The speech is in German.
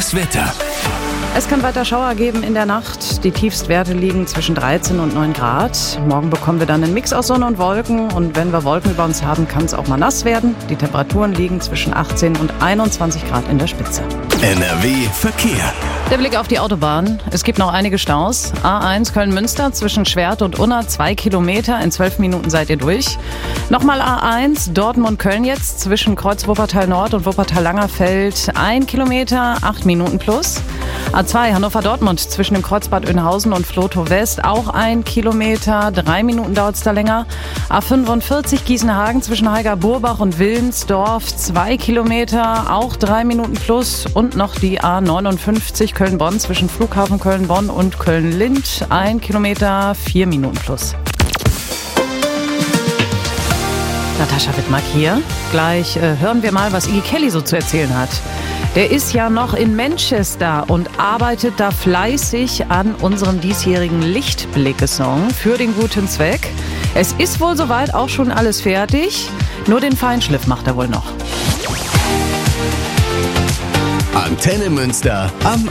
Das Wetter. Es kann weiter Schauer geben in der Nacht. Die Tiefstwerte liegen zwischen 13 und 9 Grad. Morgen bekommen wir dann einen Mix aus Sonne und Wolken. Und wenn wir Wolken über uns haben, kann es auch mal nass werden. Die Temperaturen liegen zwischen 18 und 21 Grad in der Spitze. NRW Verkehr. Der Blick auf die Autobahn. Es gibt noch einige Staus. A1 Köln-Münster zwischen Schwert und Unna 2 Kilometer. In 12 Minuten seid ihr durch. Nochmal A1 Dortmund-Köln jetzt zwischen Kreuz Wuppertal-Nord und Wuppertal-Langerfeld 1 Kilometer, 8 Minuten plus. A2 Hannover-Dortmund zwischen dem Kreuz Bad Oeynhausen und Vlotho-West auch 1 Kilometer, 3 Minuten dauert es da länger. A45 Gießen-Hagen zwischen Heiger-Burbach und Wilnsdorf 2 Kilometer, auch 3 Minuten plus. Und noch die A59 Köln-Bonn zwischen Flughafen Köln-Bonn und Köln-Lindt 1 Kilometer, 4 Minuten plus. Natascha Wittmark hier. Gleich hören wir mal, was Iggy Kelly so zu erzählen hat. Der ist ja noch in Manchester und arbeitet da fleißig an unserem diesjährigen Lichtblicke-Song für den guten Zweck. Es ist wohl soweit auch schon alles fertig, nur den Feinschliff macht er wohl noch. Antenne Münster am